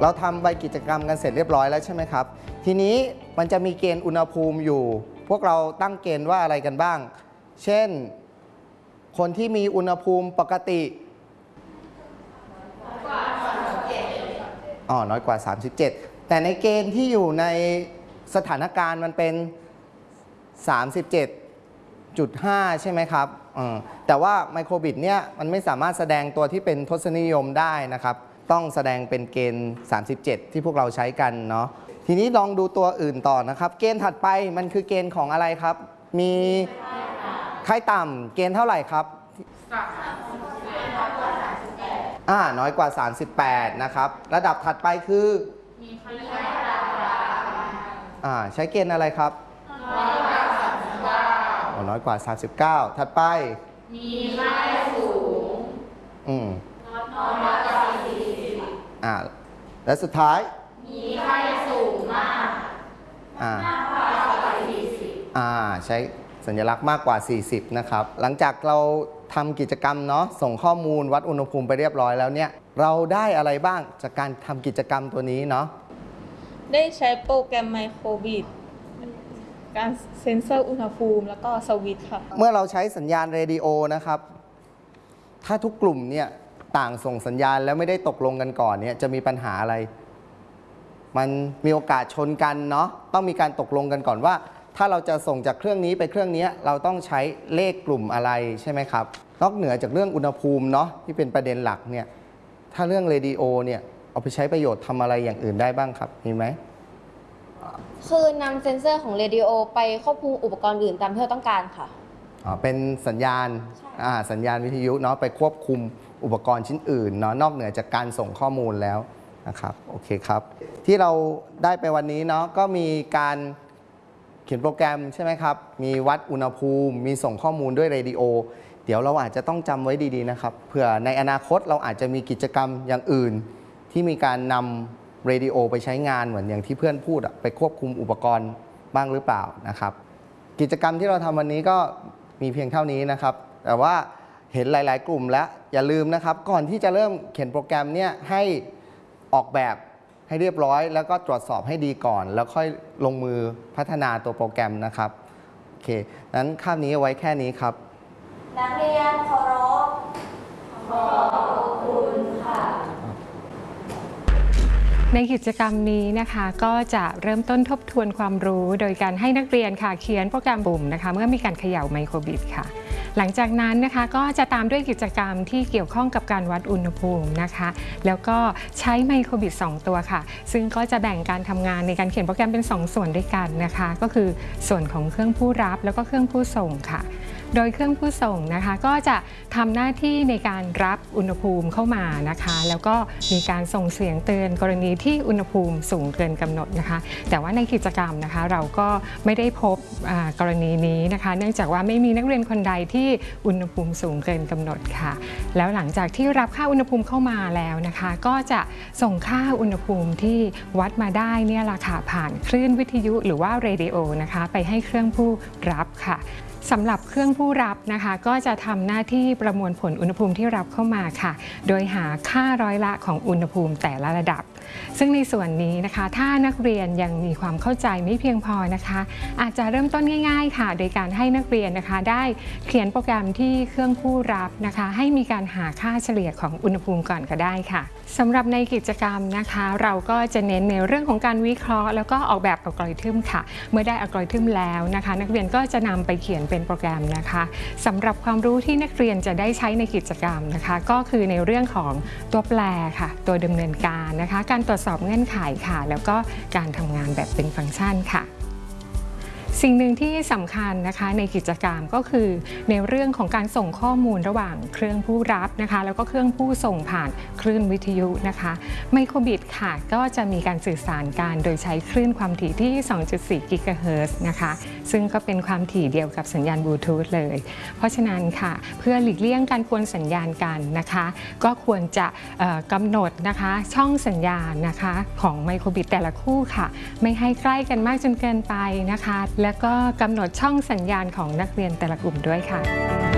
เราทำใบกิจกรรมกันเสร็จเรียบร้อยแล้วใช่ไหมครับทีนี้มันจะมีเกณฑ์อุณหภูมิอยู่พวกเราตั้งเกณฑ์ว่าอะไรกันบ้างเช่นคนที่มีอุณหภูมิปกติน้อยกว่า37แต่ในเกณฑ์ที่อยู่ในสถานการณ์มันเป็น37.5ใช่ไหมครับแต่ว่าไมโครบิตเนี่ยมันไม่สามารถแสดงตัวที่เป็นทศนิยมได้นะครับต้องแสดงเป็นเกณฑ์37ที่พวกเราใช้กันเนาะทีนี้ลองดูตัวอื่นต่อนะครับเกณฑ์ถัดไปมันคือเกณฑ์ของอะไรครับมีไข้ต่ำเกณฑ์เท่าไหร่ครับน้อยกว่า38นะครับระดับถัดไปคือใช้เกณฑ์อะไรครับน้อยกว่า39ถัดไปมีไข้สูงน้อยกว่า40และสุดท้ายมีไข้สูงมากมากกว่า40ใช้สัญลักษณ์มากกว่า40นะครับหลังจากเราทำกิจกรรมเนาะส่งข้อมูลวัดอุณหภูมิไปเรียบร้อยแล้วเนี่ยเราได้อะไรบ้างจากการทำกิจกรรมตัวนี้เนาะได้ใช้โปรแกรมไมโครบิตการเซ็นเซอร์อุณหภูมิแล้วก็สวิตช์ค่ะเมื่อเราใช้สัญญาณเรดิโอนะครับถ้าทุกกลุ่มเนี่ยต่างส่งสัญญาณแล้วไม่ได้ตกลงกันก่อนเนี่ยจะมีปัญหาอะไรมันมีโอกาสชนกันเนาะต้องมีการตกลงกันก่อนว่าถ้าเราจะส่งจากเครื่องนี้ไปเครื่องนี้เราต้องใช้เลขกลุ่มอะไรใช่ไหมครับนอกเหนือจากเรื่องอุณหภูมิเนาะที่เป็นประเด็นหลักเนี่ยถ้าเรื่องเรดิโอเนี่ยเอาไปใช้ประโยชน์ทำอะไรอย่างอื่นได้บ้างครับมีไหมคือนำเซ็นเซอร์ของเรดิโอไปควบคุมอุปกรณ์อื่นตามที่เราต้องการค่ะเป็นสัญญาณสัญญาณวิทยุเนาะไปควบคุมอุปกรณ์ชิ้นอื่นเนาะนอกเหนือจากการส่งข้อมูลแล้วนะครับโอเคครับที่เราได้ไปวันนี้เนาะก็มีการเขียนโปรแกรมใช่ไหมครับมีวัดอุณหภูมิมีส่งข้อมูลด้วยเรดิโอเดี๋ยวเราอาจจะต้องจำไว้ดีๆนะครับเผื่อในอนาคตเราอาจจะมีกิจกรรมอย่างอื่นที่มีการนำเรดิโอไปใช้งานเหมือนอย่างที่เพื่อนพูดไปควบคุมอุปกรณ์บ้างหรือเปล่านะครับกิจกรรมที่เราทำวันนี้ก็มีเพียงเท่านี้นะครับแต่ว่าเห็นหลายๆกลุ่มแล้วอย่าลืมนะครับก่อนที่จะเริ่มเขียนโปรแกรมเนี่ยให้ออกแบบให้เรียบร้อยแล้วก็ตรวจสอบให้ดีก่อนแล้วค่อยลงมือพัฒนาตัวโปรแกรมนะครับโอเคนั้นคาบนี้เอาไว้แค่นี้ครับนักเรียนเคารพขอบคุณค่ะในกิจกรรมนี้นะคะก็จะเริ่มต้นทบทวนความรู้โดยการให้นักเรียนค่ะเขียนโปรแกรมปุ่มนะคะเมื่อมีการเขย่าไมโครบิตค่ะหลังจากนั้นนะคะก็จะตามด้วยกิจกรรมที่เกี่ยวข้องกับการวัดอุณหภูมินะคะแล้วก็ใช้ไมโครบิต2ตัวค่ะซึ่งก็จะแบ่งการทำงานในการเขียนโปรแกรมเป็น2ส่วนด้วยกันนะคะก็คือส่วนของเครื่องผู้รับแล้วก็เครื่องผู้ส่งค่ะโดยเครื่องผู้ส่งนะคะก็จะทำหน้าที่ในการรับอุณหภูมิเข้ามานะคะแล้วก็มีการส่งเสียงเตือนกรณีที่อุณหภูมิสูงเกินกำหนดนะคะแต่ว่าในกิจกรรมนะคะเราก็ไม่ได้พบกรณีนี้นะคะเนื่องจากว่าไม่มีนักเรียนคนใดที่อุณหภูมิสูงเกินกำหนดค่ะแล้วหลังจากที่รับค่าอุณหภูมิเข้ามาแล้วนะคะก็จะส่งค่าอุณหภูมิที่วัดมาได้เนี่ยล่ะค่ะผ่านคลื่นวิทยุหรือว่าเรดิโอนะคะไปให้เครื่องผู้รับค่ะสำหรับเครื่องผู้รับนะคะก็จะทำหน้าที่ประมวลผลอุณหภูมิที่รับเข้ามาค่ะโดยหาค่าร้อยละของอุณหภูมิแต่ละระดับซึ่งในส่วนนี้นะคะถ้านักเรียนยังมีความเข้าใจไม่เพียงพอนะคะอาจจะเริ่มต้นง่ายๆค่ะโดยการให้นักเรียนนะคะได้เขียนโปรแกรมที่เครื่องผู้รับนะคะให้มีการหาค่าเฉลี่ยของอุณหภูมิก่อนก็ได้ค่ะสำหรับในกิจกรรมนะคะเราก็จะเน้นในเรื่องของการวิเคราะห์แล้วก็ออกแบบอัลกอริทึมค่ะเมื่อได้อัลกอริทึมแล้วนะคะนักเรียนก็จะนำไปเขียนเป็นโปรแกรมนะคะสำหรับความรู้ที่นักเรียนจะได้ใช้ในกิจกรรมนะคะก็คือในเรื่องของตัวแปรค่ะตัวดำเนินการนะคะการตรวจสอบเงื่อนไขค่ะแล้วก็การทำงานแบบเป็นฟังก์ชันค่ะสิ่งหนึ่งที่สำคัญนะคะในกิจกรรมก็คือในเรื่องของการส่งข้อมูลระหว่างเครื่องผู้รับนะคะแล้วก็เครื่องผู้ส่งผ่านคลื่นวิทยุนะคะไมโครบิตค่ะก็จะมีการสื่อสารกันโดยใช้คลื่นความถี่ที่ 2.4 กิกะเฮิรตซ์นะคะซึ่งก็เป็นความถี่เดียวกับสัญญาณบลูทูธเลยเพราะฉะนั้นค่ะเพื่อหลีกเลี่ยงการกวนสัญญาณกันนะคะก็ควรจะกำหนดนะคะช่องสัญญาณนะคะของไมโครบิตแต่ละคู่ค่ะไม่ให้ใกล้กันมากจนเกินไปนะคะและก็กำหนดช่องสัญญาณของนักเรียนแต่ละกลุ่มด้วยค่ะ